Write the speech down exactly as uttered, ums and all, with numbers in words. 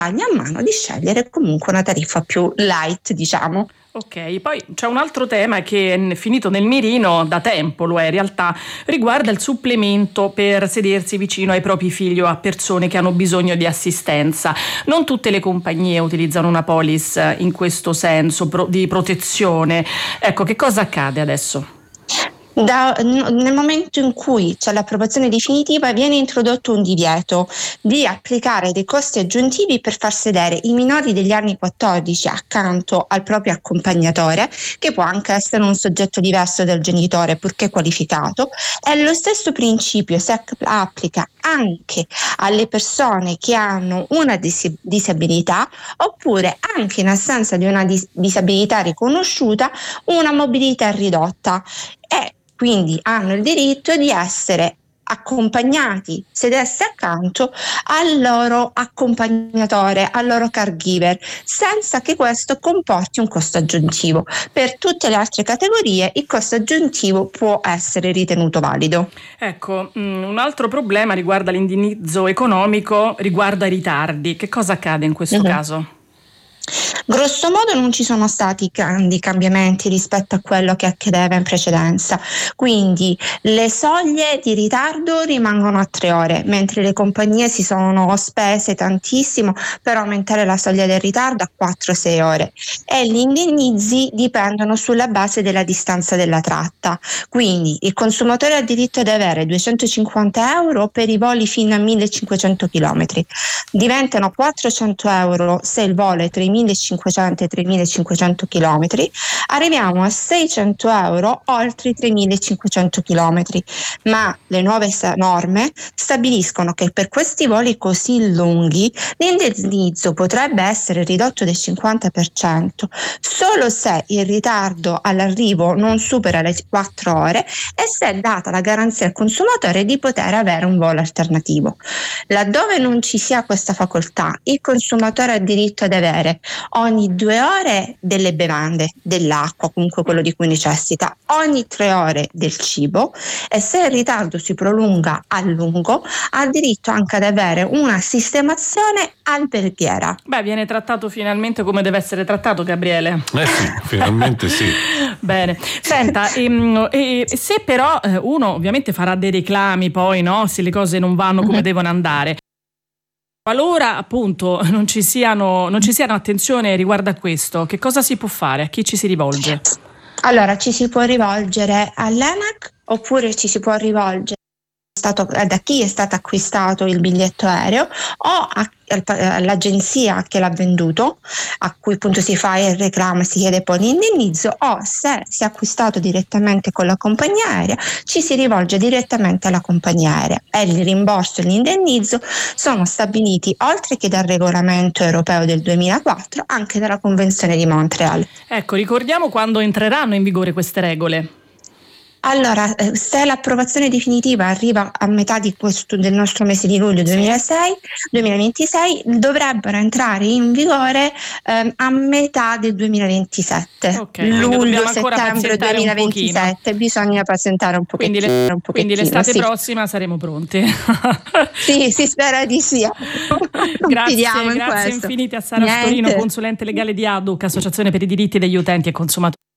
a mano di scegliere comunque una tariffa più light, diciamo. Ok, poi c'è un altro tema che è finito nel mirino da tempo, lo è in realtà, riguarda il supplemento per sedersi vicino ai propri figli o a persone che hanno bisogno di assistenza. Non tutte le compagnie utilizzano una policy in questo senso pro- di protezione. Ecco, che cosa accade adesso? Da, nel momento in cui c'è l'approvazione definitiva viene introdotto un divieto di applicare dei costi aggiuntivi per far sedere i minori degli anni quattordici accanto al proprio accompagnatore, che può anche essere un soggetto diverso del genitore purché qualificato, e lo stesso principio si applica anche alle persone che hanno una dis- disabilità oppure, anche in assenza di una dis- disabilità riconosciuta, una mobilità ridotta, e quindi hanno il diritto di essere accompagnati, sedersi accanto al loro accompagnatore, al loro caregiver, senza che questo comporti un costo aggiuntivo. Per tutte le altre categorie il costo aggiuntivo può essere ritenuto valido. Ecco, mh, un altro problema riguarda l'indennizzo economico, riguarda i ritardi. Che cosa accade in questo Mm-hmm. caso? Grosso modo non ci sono stati grandi cambiamenti rispetto a quello che accadeva in precedenza, quindi le soglie di ritardo rimangono a tre ore, mentre le compagnie si sono spese tantissimo per aumentare la soglia del ritardo a quattro sei ore, e gli indennizzi dipendono sulla base della distanza della tratta, quindi il consumatore ha diritto di avere duecentocinquanta euro per i voli fino a millecinquecento chilometri, diventano quattrocento euro se il volo è tra i millecinquecento e i tremilacinquecento chilometri, arriviamo a seicento euro oltre i tremilacinquecento chilometri, ma le nuove norme stabiliscono che per questi voli così lunghi l'indennizzo potrebbe essere ridotto del cinquanta per cento solo se il ritardo all'arrivo non supera le quattro ore e se è data la garanzia al consumatore di poter avere un volo alternativo. Laddove non ci sia questa facoltà, il consumatore ha diritto ad avere ogni due ore delle bevande, dell'acqua, comunque quello di cui necessita, ogni tre ore del cibo, e se il ritardo si prolunga a lungo ha diritto anche ad avere una sistemazione alberghiera. Beh, viene trattato finalmente come deve essere trattato, Gabriele. Eh sì, finalmente sì. Bene, senta, e, e, se però uno ovviamente farà dei reclami poi, no? Se le cose non vanno come uh-huh. devono andare, qualora appunto non ci siano non ci siano attenzione riguardo a questo, che cosa si può fare? A chi ci si rivolge? Allora, ci si può rivolgere all'ENAC oppure ci si può rivolgere stato, da chi è stato acquistato il biglietto aereo o a, all'agenzia che l'ha venduto, a cui appunto si fa il reclamo e si chiede poi l'indennizzo, o se si è acquistato direttamente con la compagnia aerea ci si rivolge direttamente alla compagnia aerea, e il rimborso e l'indennizzo sono stabiliti oltre che dal regolamento europeo del duemilaquattro anche dalla Convenzione di Montreal. Ecco, ricordiamo quando entreranno in vigore queste regole. Allora, se l'approvazione definitiva arriva a metà di questo, del nostro mese di luglio duemilasei, duemilaventisei, dovrebbero entrare in vigore ehm, a metà del duemilaventisette. Okay, luglio, settembre duemilaventisette, bisogna pazientare un pochettino. Quindi, le, un pochettino, quindi l'estate sì. prossima saremo pronti. Sì, si spera di sì. Grazie, grazie infinite a Sara Storino, consulente legale di ADUC, Associazione per i diritti degli utenti e consumatori.